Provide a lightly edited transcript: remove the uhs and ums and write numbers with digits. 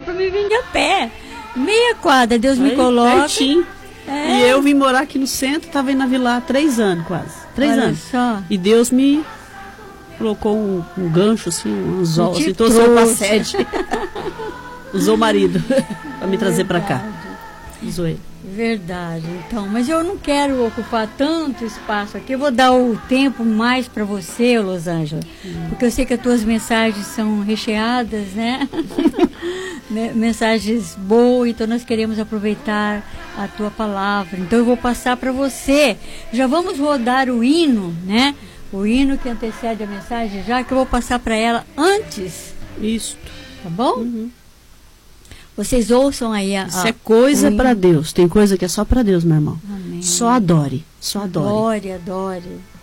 para mim vir a pé. Meia quadra, Deus me coloca. Pertinho. E eu vim morar aqui no centro, estava indo na Vila há 3 anos quase. 3 Olha anos. Só. E Deus me colocou um gancho, assim, um anzol, assim, trouxe pra sede. Usou o marido para me trazer para cá. Usou ele. Verdade, então, mas eu não quero ocupar tanto espaço aqui, eu vou dar o tempo mais para você, Losângela, porque eu sei que as tuas mensagens são recheadas, né? Mensagens boas, então nós queremos aproveitar a tua palavra, então eu vou passar para você, já vamos rodar o hino, né? O hino que antecede a mensagem, já que eu vou passar para ela antes. Isso. Tá bom? Uhum. Vocês ouçam aí Isso é coisa para Deus. Tem coisa que é só para Deus, meu irmão. Amém. Só adore. Só adore. Adore, adore.